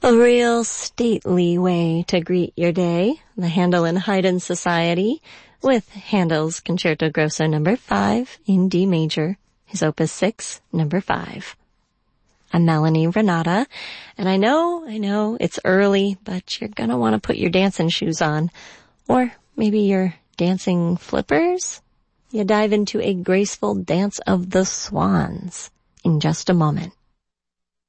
A real stately way to greet your day. The Handel and Haydn Society with Handel's Concerto Grosso No. 5 in D major, his Opus 6, No. 5. I'm Melanie Renata, and I know it's early, but you're gonna want to put your dancing shoes on. Or maybe your dancing flippers? You dive into a graceful dance of the swans in just a moment.